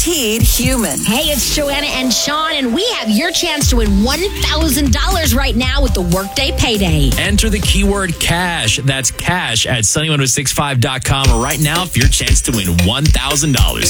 Guaranteed human. Hey, it's Joanna and Sean, and we have your chance to win $1,000 right now with the Workday Payday. Enter the keyword cash. That's cash at sunny1065.com right now for your chance to win $1,000.